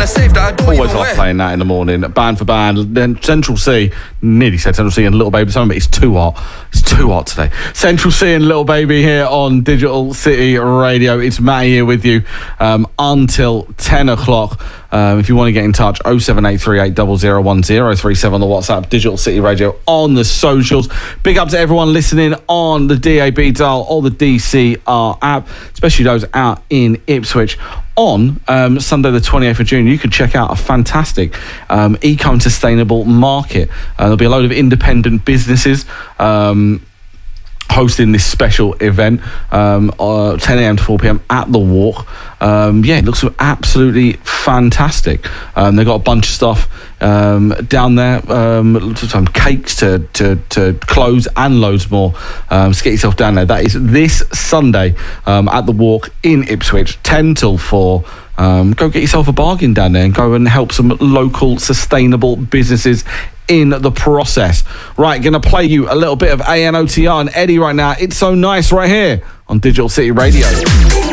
safe that I don't Always even love wear. playing that in the morning, band for band. Then Central C, nearly said Central C and Little Baby. Some of it is too hot. It's too hot today. Central C and Little Baby here on Digital City Radio. It's Matty here with you until 10 o'clock. If you want to get in touch, 07838 001037 on the WhatsApp, Digital City Radio on the socials. Big up to everyone listening on the DAB dial or the DCR app, especially those out in Ipswich. On Sunday the 28th of June, you can check out a fantastic eco and sustainable market. There'll be a load of independent businesses hosting this special event 10 a.m. to 4 p.m. at the Walk. It looks absolutely fantastic. They've got a bunch of stuff down there, some cakes to clothes and loads more. So get yourself down there. That is this Sunday at the Walk in Ipswich, 10 till 4. Go get yourself a bargain down there and go and help some local sustainable businesses in the process. Right, gonna play you a little bit of ANOTR and Eddie right now. It's So Nice right here on Digital City Radio.